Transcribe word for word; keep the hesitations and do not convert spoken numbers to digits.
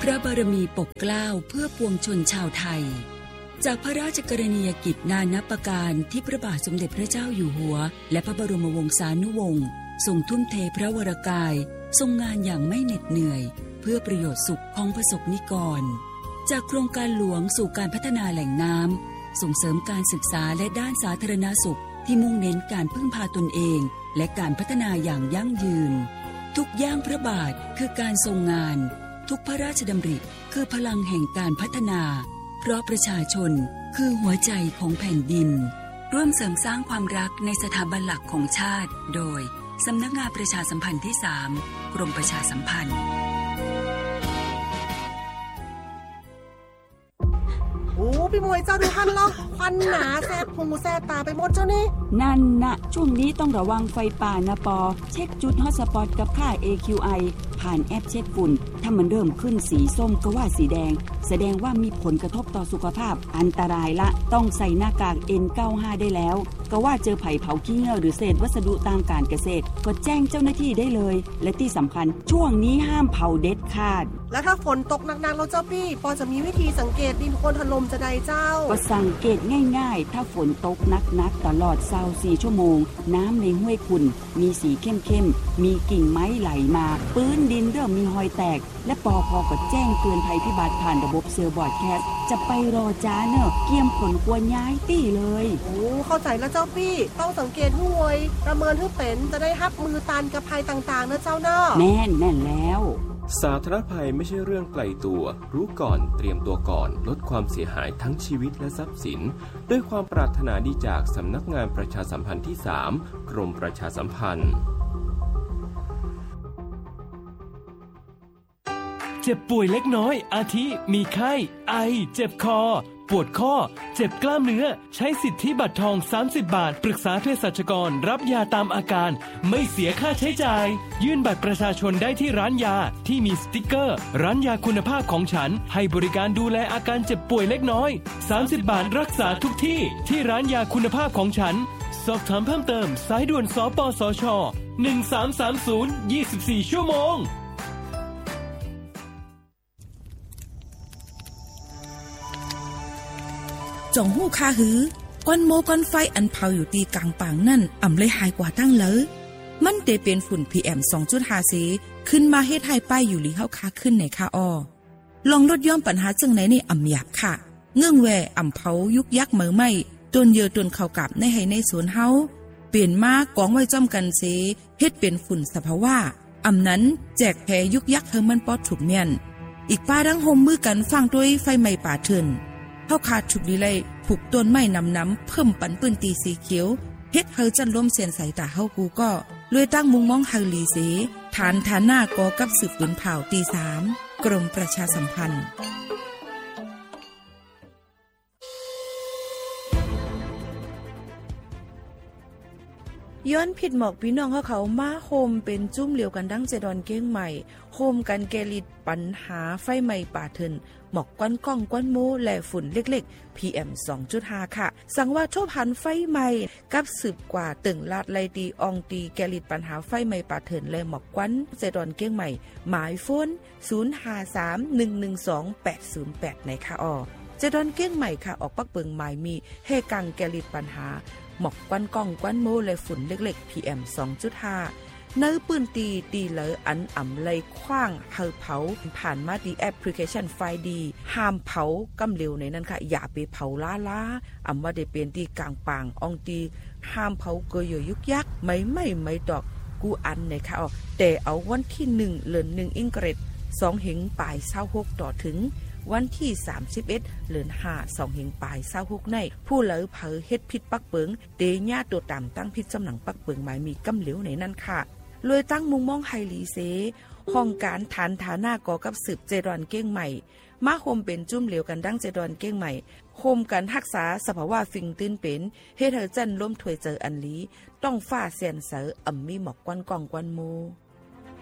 ระบารมีปกเกล้าเพื่อปวงชนชาวไทยจากพระราชกรณียกิจนานับประการที่พระบาทสมเด็จพระเจ้าอยู่หัวและพระบรมวงศานุวงศ์ทรงทุ่มเทพระวรกายทรงงานอย่างไม่เหน็ดเหนื่อยเพื่อประโยชน์สุขของประสบนิกรจากโครงการหลวงสู่การพัฒนาแหล่งน้ำส่งเสริมการศึกษาและด้านสาธารณสุขที่มุ่งเน้นการพึ่งพาตนเองและการพัฒนาอย่างยั่งยืนทุกย่างพระบาทคือการทรงงานทุกพระราชดำริคือพลังแห่งการพัฒนาเพราะประชาชนคือหัวใจของแผ่นดินร่วมเสริมสร้างความรักในสถาบันหลักของชาติโดยสำนักงานประชาสัมพันธ์ที่สามกรมประชาสัมพันธ์โอ้พี่มวยเจ้าดูทันหรอควันหนาแสบหูแสบตาไปหมดเจ้านี่นั่นนะช่วงนี้ต้องระวังไฟป่านะปอเช็คจุดฮอตสปอตกับค่า เอ คิว ไอ ผ่านแอปเช็คฝุ่นถ้ามันเริ่มขึ้นสีส้มก็ว่าสีแดงแสดงว่ามีผลกระทบต่อสุขภาพอันตรายละต้องใส่หน้ากาก เอ็น เก้าสิบห้า ได้แล้วก็ว่าเจอไผ่เผาขี้เงื่อหรือเศษวัสดุทางการเกษตรก็แจ้งเจ้าหน้าที่ได้เลยและที่สำคัญช่วงนี้ห้ามเผาเด็ดขาดแล้วถ้าฝนตกหนักๆแล้วเจ้าพี่ปอจะมีวิธีสังเกตดินโคลนถล่มจะได้เจ้าก็สังเกตง่ายๆถ้าฝนตกหนักๆตลอดยี่สิบสี่ชั่วโมงน้ำในห้วยขุ่นมีสีเข้มๆมีกิ่งไม้ไหลมาพื้นดินเริ่มมีหอยแตกและปอพอก็แจ้งเตือนภัยพิบัติผ่านระบบเซลล์บอร์ดแคสต์จะไปรอจ้าเนอะเกี่ยมผลกวนย้ายตี้เลยโอ้เข้าใจแล้วเจ้าพี่ต้องสังเกตห้วยประเมินให้เป็นจะได้รับมือต้านกับภัยต่างๆนะเจ้าเนอะแน่นแน่นแล้วสาธารณภัยไม่ใช่เรื่องไกลตัวรู้ก่อนเตรียมตัวก่อนลดความเสียหายทั้งชีวิตและทรัพย์สินด้วยความปรารถนาดีจากสำนักงานประชาสัมพันธ์ที่สามกรมประชาสัมพันธ์เจ็บป่วยเล็กน้อยอาทิมีไข้ไอเจ็บคอปวดข้อเจ็บกล้ามเนื้อใช้สิทธิบัตรทองสามสิบบาทปรึกษาเภสัชกรรับยาตามอาการไม่เสียค่าใช้จ่ายยื่นบัตรประชาชนได้ที่ร้านยาที่มีสติ๊กเกอร์ร้านยาคุณภาพของฉันให้บริการดูแลอาการเจ็บป่วยเล็กน้อยสามสิบบาทรักษาทุกที่ที่ร้านยาคุณภาพของฉันสอบถามเพิ่มเติมสายด่วนสปสชหนึ่งสามสามศูนย์ ยี่สิบสี่ชั่วโมงจ่องหู้คาหือก้อนโมก้อนไฟอันเผาอยู่ตีกลางป่างนั่นอ่ำเลยหายกว่าตั้งเลยมันเตเป็นฝุ่น พี เอ็ม สองจุดห้า สีขึ้นมาเฮ็ดให้ป้ายอยู่ลีเฮาคาขึ้นในคาออลองลดย่อมปัญหาจังไหนในอ่ำหยาบค่ะเงื่องแวอ่ำเผายุกยักเหมือไม่ตนเยอตนเข้ากับในให้ในสวนเฮาเปลี่ยนมากองไว้จ้อมกันเสเฮ็ดเป็นฝุ่นสภาวะอ่ำนั้นแจกแผ่ยุกยักเฮามันปอดถูกเมียนอีกป้าดังโฮมมือกันฟังด้วยไฟไหม้ป่าเถินเฮาขาดฉุกดีเลยผูกต้นไม้นำน้ำเพิ่มปันปื้นตีสีเขียวเฮ็ดเฮาจันล้มเสียนใส่ตาเฮากูก็เลยตั้งมุงมองเฮาลีเสฐานฐานหน้ากอกับสืบปืนเผาตีสามกรมประชาสัมพันธ์ย้อนผิดหมอกพี่น้องเขาเขามาโฮมเป็นจุ้มเหลียวกันดั้งเจดอนเก้งใหม่โฮมกันแกลิดปัญหาไฟไหม้ป่าเถินหมอกก้อนก้องก้อนโมและฝุ่นเล็กๆ พี เอ็ม สองจุดห้า ค่ะสั่งว่าโทพันไฟไหม้กับสืบกว่าตึงลาดไลตีอองตีแกลิดปัญหาไฟไหม้ป่าเถินและหมอกก้อนเจดอนเก้งใหม่หมายโฟนศูนย์ ห้า สาม หนึ่ง หนึ่ง สอง แปด ศูนย์ แปดในค่ะอ้อเจดอนเก้งใหม่ค่ะออกปักเปิงหมายมีเฮกังแกลิดปัญหาหมอกควันก้องควันโมและฝุ่นเล็กๆ พี เอ็ม สองจุดห้า เนื้อปืนตีตีเหลออันอ่ำเลยคว้างเฮาเผาผ่านมาดีแอปพลิเคชันไฟดีห้ามเผากำเร็วในนั้นค่ะอย่าไปเผาล้าล้าอ่ำว่าได้เป็นตีกลางปางอองตีห้ามเผาเกยยุกยักไม่ไม่ไม่ดอกกูอันในค่ะอ๋อแต่เอาวันที่หนึ่งเดือนหนึ่งอิงเกรดสองเหงปลายเศร้าหกต่อถึงวันที่สามสิบเอ็ดเดือนห้าสองเหงปลายเศร้าหกในผู้เหลอเผอเฮ็ดผิดปักเปิงเตญ่าตัวต่ำตั้งผิดจำหนังปักเปิงหมายมีกำเหลวในนั้นค่ะเลยตั้งมุงมองไฮลีเซห้องการฐานฐานาก่อกับสืบเจดอนเก้งใหม่มาโฮมเป็นจุ้มเหลวกันดั้งเจดอนเก้งใหม่โฮมกันรักษาสภาวะฟิงตื้นเป็นเฮ็ดให้จันล้มถวยเจออันลีต้องฟ้าเสียนเสออ่ำมีหมอกกวนกองกวนโม